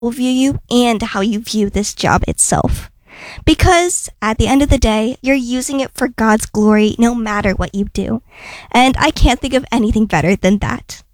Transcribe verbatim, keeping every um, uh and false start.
will view you and how you view this job itself. Because at the end of the day, you're using it for God's glory no matter what you do. And I can't think of anything better than that.